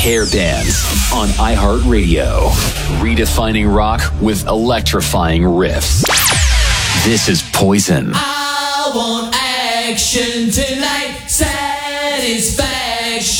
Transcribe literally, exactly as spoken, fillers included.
Hair Bands on iHeartRadio. Redefining rock with electrifying riffs. This is Poison. I want action too.